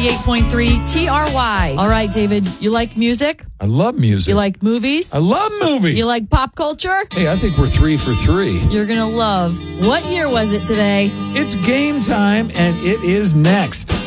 98.3 TRY. All right, David, you like music? I love music. You like movies? I love movies. You like pop culture? Hey, I think we're 3 for 3. You're going to love. What year was it today? It's game time, and it is next.